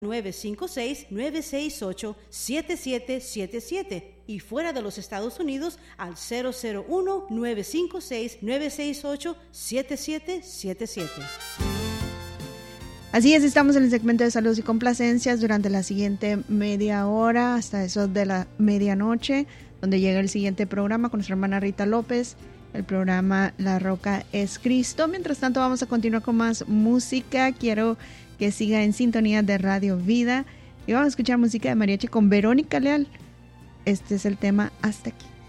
956-968-7777 y fuera de los Estados Unidos al 001-956-968-7777. Así es, estamos en el segmento de saludos y complacencias durante la siguiente media hora hasta eso de la medianoche, donde llega el siguiente programa con nuestra hermana Rita López, el programa La Roca es Cristo. Mientras tanto vamos a continuar con más música. Quiero que siga en sintonía de Radio Vida y vamos a escuchar música de mariachi con Verónica Leal. Este es el tema Hasta Aquí.